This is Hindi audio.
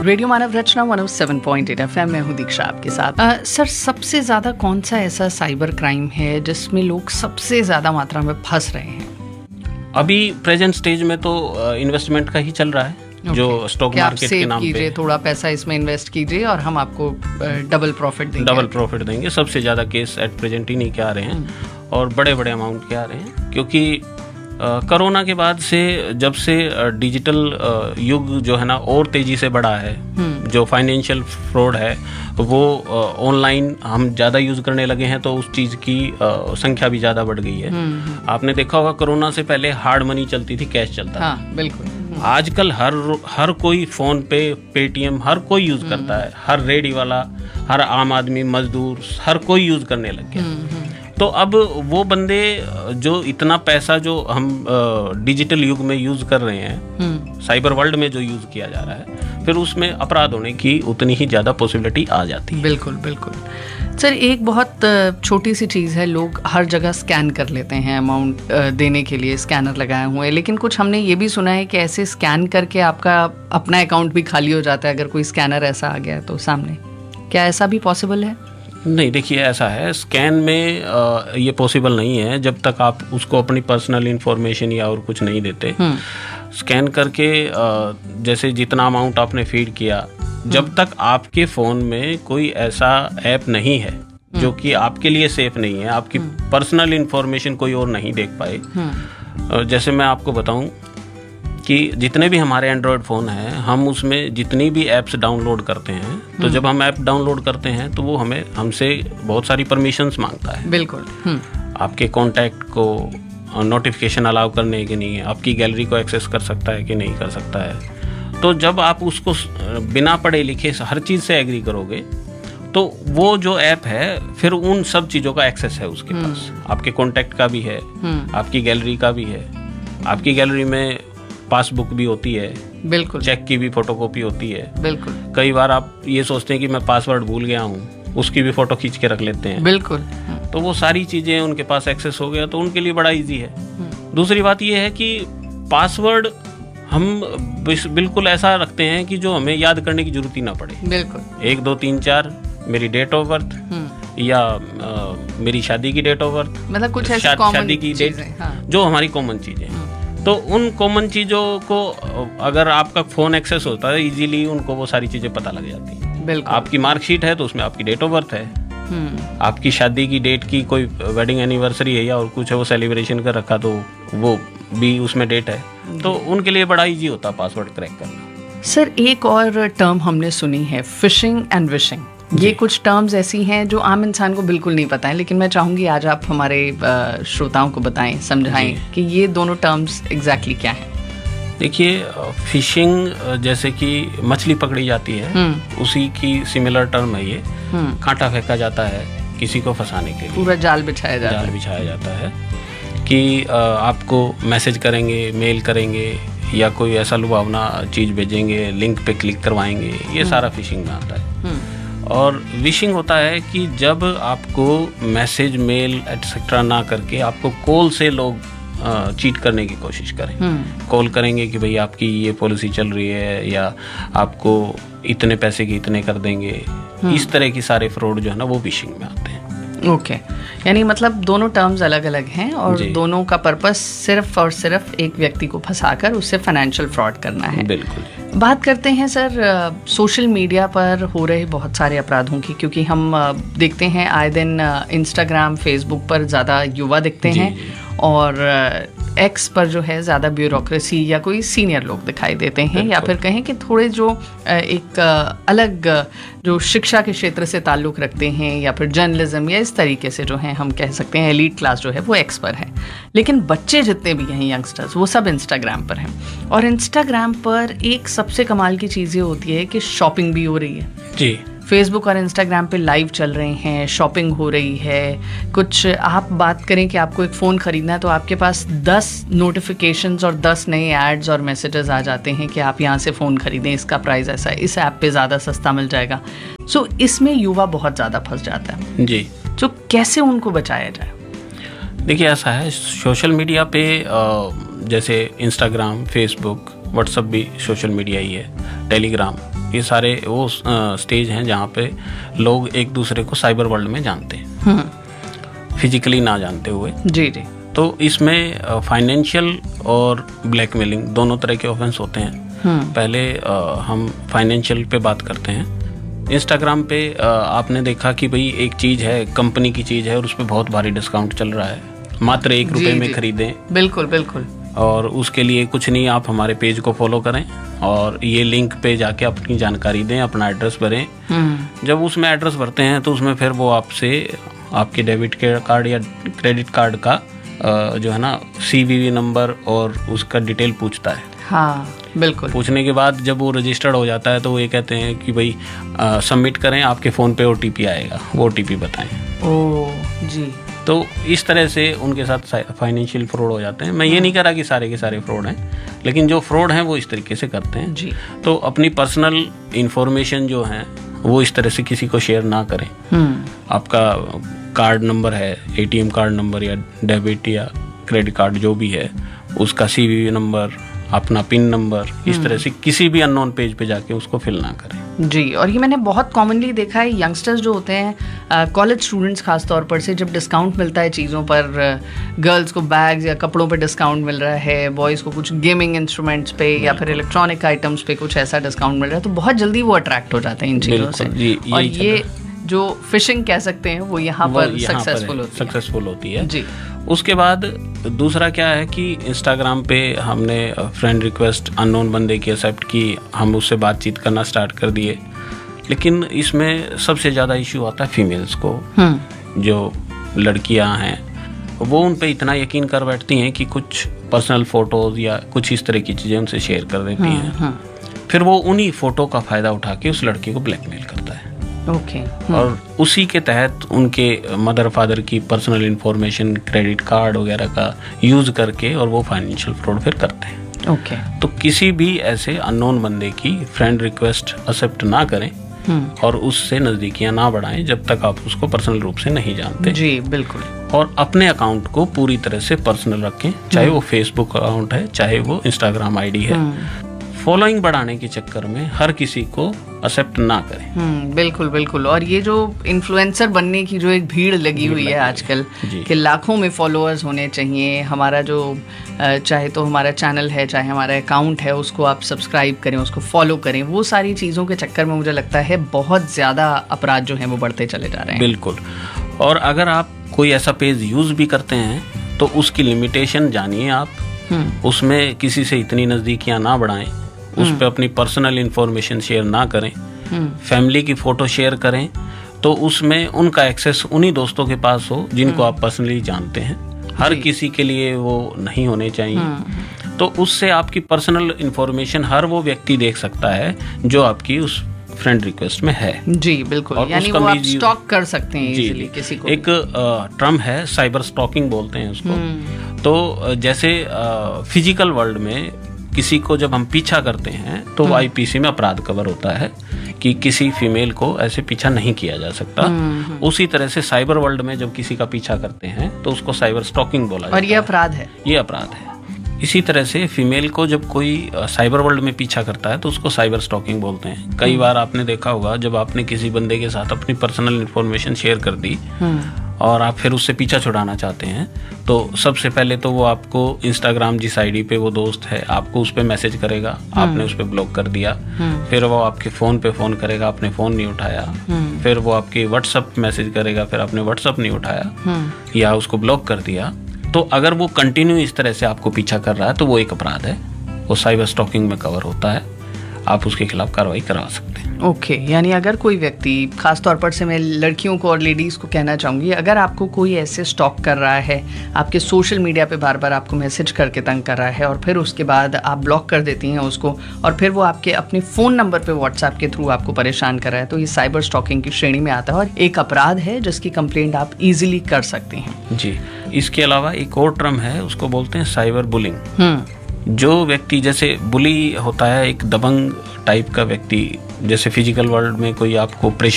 रेडियो मानव रचना 107.8 FM में हूँ दीक्षा आपके साथ। सर, सबसे ज़्यादा कौन सा ऐसा साइबर क्राइम है जिसमें लोग सबसे ज़्यादा मात्रा में फंस रहे हैं? अभी प्रेजेंट स्टेज में तो इन्वेस्टमेंट का ही चल रहा है। जो स्टॉक मार्केट के नाम पे थोड़ा पैसा इसमें इन्वेस्ट कीजिए और हम आपको डबल प्रॉफिट देंगे। सबसे ज़्यादा केस एट प्रेजेंट इन्हीं के आ रहे हैं और बड़े बड़े अमाउंट के आ रहे हैं, क्योंकि कोरोना के बाद से जब से डिजिटल युग जो है ना और तेजी से बढ़ा है, जो फाइनेंशियल फ्रॉड है वो ऑनलाइन हम ज़्यादा यूज़ करने लगे हैं, तो उस चीज़ की संख्या भी ज़्यादा बढ़ गई है। आपने देखा होगा कोरोना से पहले हार्ड मनी चलती थी, कैश चलता था। हाँ, बिल्कुल। आजकल हर कोई फोन पे, पेटीएम हर कोई यूज़ करता है। हर रेडी वाला, हर आम आदमी, मजदूर, हर कोई यूज़ करने लग गया। तो अब वो बंदे जो इतना पैसा जो हम डिजिटल युग में यूज कर रहे हैं, साइबर वर्ल्ड में जो यूज किया जा रहा है, फिर उसमें अपराध होने की उतनी ही ज्यादा पॉसिबिलिटी आ जाती है। बिल्कुल बिल्कुल। सर, एक बहुत छोटी सी चीज़ है, लोग हर जगह स्कैन कर लेते हैं, अमाउंट देने के लिए स्कैनर लगाए हुए हैं, लेकिन कुछ हमने ये भी सुना है कि ऐसे स्कैन करके आपका अपना अकाउंट भी खाली हो जाता है अगर कोई स्कैनर ऐसा आ गया तो सामने। क्या ऐसा भी पॉसिबल है? नहीं, देखिए ऐसा है, स्कैन में ये पॉसिबल नहीं है जब तक आप उसको अपनी पर्सनल इंफॉर्मेशन या और कुछ नहीं देते। स्कैन करके जैसे जितना अमाउंट आपने फीड किया, जब तक आपके फ़ोन में कोई ऐसा ऐप नहीं है जो कि आपके लिए सेफ नहीं है, आपकी पर्सनल इंफॉर्मेशन कोई और नहीं देख पाए। जैसे मैं आपको बताऊं कि जितने भी हमारे एंड्रॉयड फ़ोन हैं, हम उसमें जितनी भी ऐप्स डाउनलोड करते हैं, तो जब हम ऐप डाउनलोड करते हैं तो वो हमसे बहुत सारी परमिशंस मांगता है। बिल्कुल। आपके कॉन्टैक्ट को नोटिफिकेशन अलाउ करने की नहीं है, आपकी गैलरी को एक्सेस कर सकता है कि नहीं कर सकता है। तो जब आप उसको बिना पढ़े लिखे हर चीज़ से एग्री करोगे, तो वो जो ऐप है फिर उन सब चीज़ों का एक्सेस है उसके पास। आपके कॉन्टैक्ट का भी है, आपकी गैलरी का भी है। आपकी गैलरी में पासबुक भी होती है, बिल्कुल, चेक की भी फोटोकॉपी होती है। बिल्कुल। कई बार आप ये सोचते हैं कि मैं पासवर्ड भूल गया हूँ, उसकी भी फोटो खींच के रख लेते हैं। बिल्कुल। तो वो सारी चीजें उनके पास एक्सेस हो गया, तो उनके लिए बड़ा इजी है। दूसरी बात ये है कि पासवर्ड हम बिल्कुल ऐसा रखते हैं कि जो हमें याद करने की जरूरत ही ना पड़े। बिल्कुल। 1 2 3 4 मेरी डेट ऑफ बर्थ या मेरी शादी की डेट ऑफ बर्थ, मतलब कुछ ऐसी कॉमन शादी की डेट, हाँ। जो हमारी कॉमन चीजें हैं। तो उन कॉमन चीज़ों को अगर आपका फ़ोन एक्सेस होता है इजीली, उनको वो सारी चीज़ें पता लग जाती हैं। बिल्कुल। आपकी मार्कशीट है तो उसमें आपकी डेट ऑफ बर्थ है। आपकी शादी की डेट की कोई वेडिंग एनिवर्सरी है या और कुछ है, वो सेलिब्रेशन कर रखा, तो वो भी उसमें डेट है। तो उनके लिए बड़ा इजी होता है पासवर्ड क्रैक करना। सर, एक और टर्म हमने सुनी है, फिशिंग एंड विशिंग। ये कुछ टर्म्स ऐसी हैं जो आम इंसान को बिल्कुल नहीं पता है, लेकिन मैं चाहूँगी आज आप हमारे श्रोताओं को बताएं, समझाएं कि ये दोनों टर्म्स एग्जैक्टली क्या हैं। देखिए, फिशिंग जैसे कि मछली पकड़ी जाती है, उसी की सिमिलर टर्म है ये। कांटा फेंका जाता है किसी को फंसाने के लिए, पूरा जाल बिछाया जाता है कि आपको मैसेज करेंगे, मेल करेंगे या कोई ऐसा लुभावना चीज़ भेजेंगे, लिंक पे क्लिक करवाएंगे, ये सारा फिशिंग में आता है। और विशिंग होता है कि जब आपको मैसेज, मेल एटसेट्रा ना करके आपको कॉल से लोग चीट करने की कोशिश करें। कॉल करेंगे कि भाई आपकी ये पॉलिसी चल रही है या आपको इतने पैसे की इतने कर देंगे। इस तरह की सारे फ्रॉड जो है ना वो विशिंग में आते हैं। ओके। यानी मतलब दोनों टर्म्स अलग अलग हैं और दोनों का पर्पस सिर्फ और सिर्फ एक व्यक्ति को फंसाकर उससे फाइनेंशियल फ्रॉड करना है। बिल्कुल। बात करते हैं सर सोशल मीडिया पर हो रहे बहुत सारे अपराधों की, क्योंकि हम देखते हैं आए दिन इंस्टाग्राम, फेसबुक पर ज़्यादा युवा दिखते हैं और एक्स पर जो है ज़्यादा ब्यूरोक्रेसी या कोई सीनियर लोग दिखाई देते हैं, या फिर कहें कि थोड़े जो एक अलग जो शिक्षा के क्षेत्र से ताल्लुक़ रखते हैं या फिर जर्नलिज्म या इस तरीके से जो है हम कह सकते हैं एलीट क्लास जो है वो एक्स पर है। लेकिन बच्चे जितने भी हैं, यंगस्टर्स, वो सब इंस्टाग्राम पर हैं। और इंस्टाग्राम पर एक सबसे कमाल की चीज़ ये होती है कि शॉपिंग भी हो रही है जी। फेसबुक और इंस्टाग्राम पे लाइव चल रहे हैं, शॉपिंग हो रही है। कुछ आप बात करें कि आपको एक फ़ोन ख़रीदना है तो आपके पास 10 नोटिफिकेशंस और 10 नए एड्स और मैसेजेस आ जाते हैं कि आप यहाँ से फ़ोन ख़रीदें, इसका प्राइस ऐसा है, इस ऐप पे ज़्यादा सस्ता मिल जाएगा। सो इसमें युवा बहुत ज़्यादा फंस जाता है जी। तो कैसे उनको बचाया जाए? देखिए, ऐसा है, सोशल मीडिया पे जैसे इंस्टाग्राम, फेसबुक, व्हाट्सएप भी सोशल मीडिया ही है, टेलीग्राम, ये सारे वो स्टेज हैं जहाँ पे लोग एक दूसरे को साइबर वर्ल्ड में जानते हैं, फिजिकली ना जानते हुए। जी जी। तो इसमें फाइनेंशियल और ब्लैकमेलिंग दोनों तरह के ऑफेंस होते हैं। पहले हम फाइनेंशियल पे बात करते हैं। इंस्टाग्राम पे आपने देखा कि भाई एक चीज़ है, कंपनी की चीज़ है और उस पर बहुत भारी डिस्काउंट चल रहा है, मात्र ₹1 में खरीदें। बिल्कुल बिल्कुल। और उसके लिए कुछ नहीं, आप हमारे पेज को फॉलो करें और ये लिंक पे जाके अपनी जानकारी दें, अपना एड्रेस भरें। जब उसमें एड्रेस भरते हैं तो उसमें फिर वो आपसे आपके डेबिट कार्ड या क्रेडिट कार्ड का जो है ना CVV नंबर और उसका डिटेल पूछता है। हाँ बिल्कुल। पूछने के बाद जब वो रजिस्टर्ड हो जाता है तो वो ये कहते हैं कि भाई सबमिट करें, आपके फ़ोन पे OTP आएगा, वो OTP बताएं। ओह जी। तो इस तरह से उनके साथ फाइनेंशियल फ्रॉड हो जाते हैं। मैं ये नहीं कह रहा कि सारे के सारे फ्रॉड हैं, लेकिन जो फ्रॉड हैं वो इस तरीके से करते हैं जी। तो अपनी पर्सनल इंफॉर्मेशन जो है वो इस तरह से किसी को शेयर ना करें। आपका कार्ड नंबर है, ATM कार्ड नंबर या डेबिट या क्रेडिट कार्ड जो भी है, उसका CVV नंबर, अपना पिन नंबर, इस तरह से किसी भी अननोन पेज पे जाके उसको फिल ना करें। जी। और ये मैंने बहुत कॉमनली देखा है, यंगस्टर्स जो होते हैं, कॉलेज स्टूडेंट्स खास तौर पर से, जब डिस्काउंट मिलता है चीज़ों पर, गर्ल्स को बैग्स या कपड़ों पे डिस्काउंट मिल रहा है, बॉयज़ को कुछ गेमिंग इंस्ट्रूमेंट्स पे या फिर इलेक्ट्रॉनिक आइटम्स पे कुछ ऐसा डिस्काउंट मिल रहा है, तो बहुत जल्दी वो अट्रैक्ट हो जाते हैं इन चीज़ों से। और ये जो फिशिंग कह सकते हैं वो यहाँ पर सक्सेसफुल होती है जी। उसके बाद दूसरा क्या है कि इंस्टाग्राम पे हमने फ्रेंड रिक्वेस्ट अननोन बंदे की एक्सेप्ट की, हम उससे बातचीत करना स्टार्ट कर दिए, लेकिन इसमें सबसे ज़्यादा इश्यू आता है फीमेल्स को। जो लड़कियां हैं वो उन पे इतना यकीन कर बैठती हैं कि कुछ पर्सनल फोटोज या कुछ इस तरह की चीज़ें उनसे शेयर कर देती हैं। फिर वो उन्हीं फोटो का फ़ायदा उठा के उस लड़की को ब्लैकमेल करता है। और उसी के तहत उनके मदर फादर की पर्सनल इंफॉर्मेशन, क्रेडिट कार्ड वगैरह का यूज करके और वो फाइनेंशियल फ्रॉड फिर करते हैं। तो किसी भी ऐसे अननोन बंदे की फ्रेंड रिक्वेस्ट एक्सेप्ट ना करें और उससे नज़दीकियां ना बढ़ाएं जब तक आप उसको पर्सनल रूप से नहीं जानते। जी बिल्कुल। और अपने अकाउंट को पूरी तरह से पर्सनल रखें, चाहे वो फेसबुक अकाउंट है, चाहे वो इंस्टाग्राम ID है। फॉलोइंग बढ़ाने के चक्कर में हर किसी को एक्सेप्ट ना करें। बिल्कुल बिल्कुल। और ये जो इन्फ्लुएंसर बनने की जो एक भीड़ लगी हुई है आजकल कि लाखों में फॉलोअर्स होने चाहिए, हमारा जो चाहे तो हमारा चैनल है, चाहे हमारा अकाउंट है, उसको आप सब्सक्राइब करें, उसको फॉलो करें, वो सारी चीज़ों के चक्कर में मुझे लगता है बहुत ज़्यादा अपराध जो हैं वो बढ़ते चले जा रहे हैं। बिल्कुल। और अगर आप कोई ऐसा पेज यूज़ भी करते हैं तो उसकी लिमिटेशन जानिए आप, उसमें किसी से इतनी नज़दीकियाँ ना बढ़ाएं, उस पर अपनी पर्सनल इंफॉर्मेशन शेयर ना करें। फैमिली की फ़ोटो शेयर करें तो उसमें उनका एक्सेस उन्हीं दोस्तों के पास हो जिनको आप पर्सनली जानते हैं, हर किसी के लिए वो नहीं होने चाहिए। तो उससे आपकी पर्सनल इंफॉर्मेशन हर वो व्यक्ति देख सकता है जो आपकी उस फ्रेंड रिक्वेस्ट में है। जी बिल्कुल। यानी वो आप स्टॉक कर सकते हैं इजीली किसी को। एक टर्म है साइबर स्टॉकिंग बोलते हैं उसको। तो जैसे फिजिकल वर्ल्ड में किसी को जब हम पीछा करते हैं तो IPC में अपराध कवर होता है कि किसी फीमेल को ऐसे पीछा नहीं किया जा सकता। उसी तरह से साइबर वर्ल्ड में जब किसी का पीछा करते हैं तो उसको साइबर स्टॉकिंग बोला जाता है। और ये अपराध है। ये अपराध है। इसी तरह से फीमेल को जब कोई साइबर वर्ल्ड में पीछा करता है तो उसको साइबर स्टॉकिंग बोलते हैं। कई बार आपने देखा होगा जब आपने किसी बंदे के साथ अपनी पर्सनल इंफॉर्मेशन शेयर कर दी और आप फिर उससे पीछा छुड़ाना चाहते हैं तो सबसे पहले तो वो आपको इंस्टाग्राम जिस ID पे वो दोस्त है आपको उस पर मैसेज करेगा, आपने उस पर ब्लॉक कर दिया। फिर वो आपके फ़ोन पे फ़ोन करेगा, आपने फ़ोन नहीं उठाया। फिर वो आपके व्हाट्सअप मैसेज करेगा, फिर आपने व्हाट्सअप नहीं उठाया या उसको ब्लॉक कर दिया। तो अगर वो कंटिन्यू इस तरह से आपको पीछा कर रहा है तो वो एक अपराध है, वो साइबर स्टॉकिंग में कवर होता है, आप उसके खिलाफ कार्रवाई करवा सकते हैं। ओके। यानी अगर कोई व्यक्ति, खास तौर पर से मैं लड़कियों को और लेडीज़ को कहना चाहूँगी, अगर आपको कोई ऐसे स्टॉक कर रहा है, आपके सोशल मीडिया पे बार बार आपको मैसेज करके तंग कर रहा है और फिर उसके बाद आप ब्लॉक कर देती हैं उसको और फिर वो आपके अपने फ़ोन नंबर पे व्हाट्सएप के थ्रू आपको परेशान कर रहा है, तो ये साइबर स्टॉकिंग की श्रेणी में आता है और एक अपराध है जिसकी कंप्लेंट आप ईजिली कर सकते हैं। जी। इसके अलावा एक और टर्म है, उसको बोलते हैं साइबर बुलिंग। जो व्यक्ति, जैसे बुली होता है एक दबंग टाइप का व्यक्ति, जैसे फिजिकल वर्ल्ड में कोई आपको